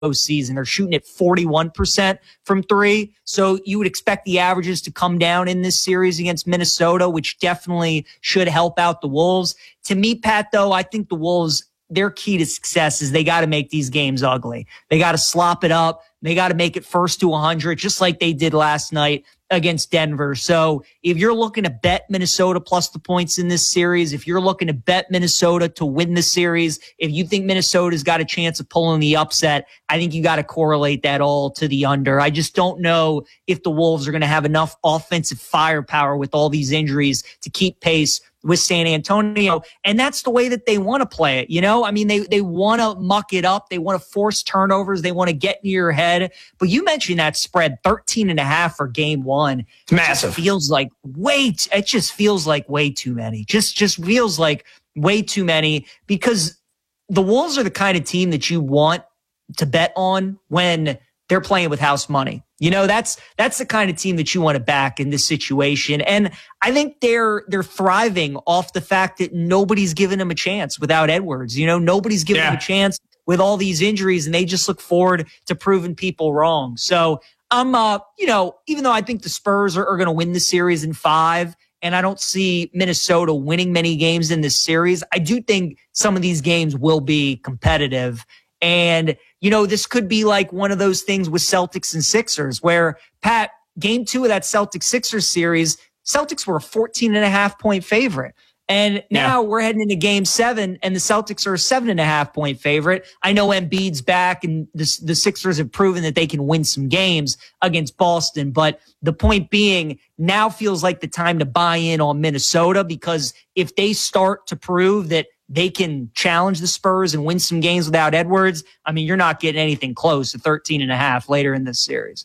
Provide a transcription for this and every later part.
postseason. They're shooting at 41% from three. So you would expect the averages to come down in this series against Minnesota, which definitely should help out the Wolves. To me, Pat, though, I think the Wolves, their key to success is they got to make these games ugly. They got to slop it up. They got to make it first to 100, just like they did last night against Denver. So if you're looking to bet Minnesota plus the points in this series, if you're looking to bet Minnesota to win the series, if you think Minnesota's got a chance of pulling the upset, I think you got to correlate that all to the under. I just don't know if the Wolves are going to have enough offensive firepower with all these injuries to keep pace with San Antonio. And that's the way that they want to play it. You know, I mean, they want to muck it up. They want to force turnovers. They want to get in your head. But you mentioned that spread 13.5 for game one. It's massive. It feels like it just feels like way too many. Just feels like way too many, because the Wolves are the kind of team that you want to bet on when they're playing with house money. You know, that's the kind of team that you want to back in this situation. And I think they're thriving off the fact that nobody's given them a chance without Edwards. You know, nobody's given them a chance with all these injuries, and they just look forward to proving people wrong. So I'm, you know, even though I think the Spurs are going to win the series in 5, and I don't see Minnesota winning many games in this series, I do think some of these games will be competitive. And, you know, this could be like one of those things with Celtics and Sixers where, Pat, game 2 of that Celtics-Sixers series, Celtics were a 14.5 point favorite. And now we're heading into game 7 and the Celtics are a 7.5 point favorite. I know Embiid's back and the Sixers have proven that they can win some games against Boston. But the point being, now feels like the time to buy in on Minnesota, because if they start to prove that they can challenge the Spurs and win some games without Edwards, I mean, you're not getting anything close to 13.5 later in this series.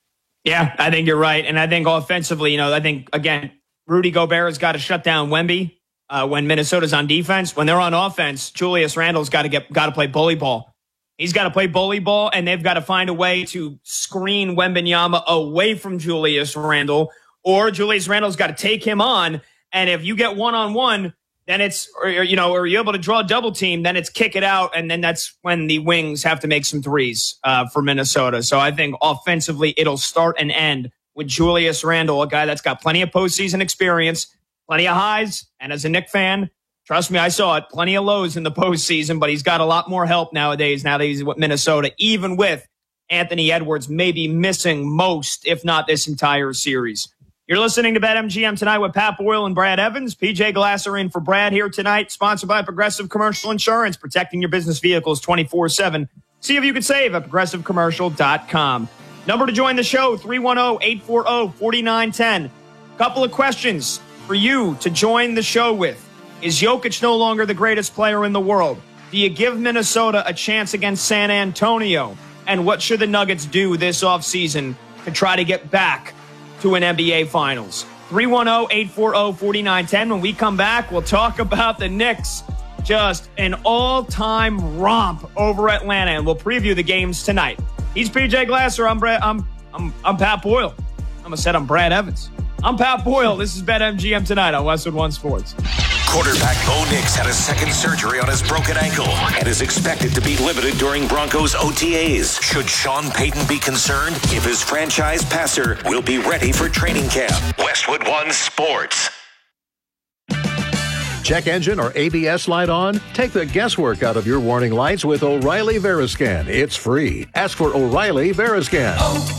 Yeah, I think you're right. And I think offensively, you know, I think, again, Rudy Gobert has got to shut down Wemby when Minnesota's on defense. When they're on offense, Julius Randle's got to play bully ball. He's got to play bully ball, and they've got to find a way to screen Wembanyama away from Julius Randle, or Julius Randle's got to take him on. And if you get one-on-one, then it's, or you're able to draw a double team, then it's kick it out. And then that's when the wings have to make some threes for Minnesota. So I think offensively, it'll start and end with Julius Randle, a guy that's got plenty of postseason experience, plenty of highs. And as a Knicks fan, trust me, I saw it, plenty of lows in the postseason, but he's got a lot more help nowadays, now that he's with Minnesota, even with Anthony Edwards maybe missing most, if not this entire series. You're listening to BetMGM tonight with Pat Boyle and Brad Evans. PJ Glasser in for Brad here tonight, sponsored by Progressive Commercial Insurance, protecting your business vehicles 24/7. See if you can save at progressivecommercial.com. Number to join the show, 310-840-4910. Couple of questions for you to join the show with. Is Jokic no longer the greatest player in the world? Do you give Minnesota a chance against San Antonio? And what should the Nuggets do this offseason to try to get back to an NBA Finals? 310-840-4910. When we come back, we'll talk about the Knicks. Just an all-time romp over Atlanta, and we'll preview the games tonight. He's PJ Glasser. I'm Pat Boyle. I'm Brad Evans. I'm Pat Boyle. This is BetMGM tonight on Westwood One Sports. Quarterback Bo Nix had a second surgery on his broken ankle and is expected to be limited during Broncos OTAs. Should Sean Payton be concerned if his franchise passer will be ready for training camp? Westwood One Sports. Check engine or ABS light on? Take the guesswork out of your warning lights with O'Reilly Veriscan. It's free. Ask for O'Reilly Veriscan.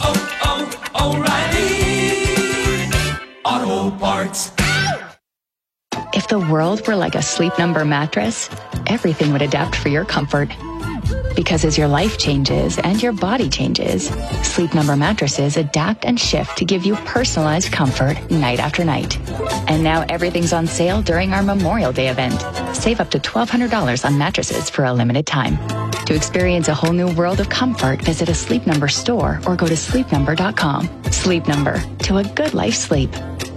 O'Reilly Auto Parts. If the world were like a Sleep Number mattress, everything would adapt for your comfort. Because as your life changes and your body changes, Sleep Number mattresses adapt and shift to give you personalized comfort night after night. And now everything's on sale during our Memorial Day event. Save up to $1,200 on mattresses for a limited time. To experience a whole new world of comfort, visit a Sleep Number store or go to sleepnumber.com. Sleep Number, to a good life sleep.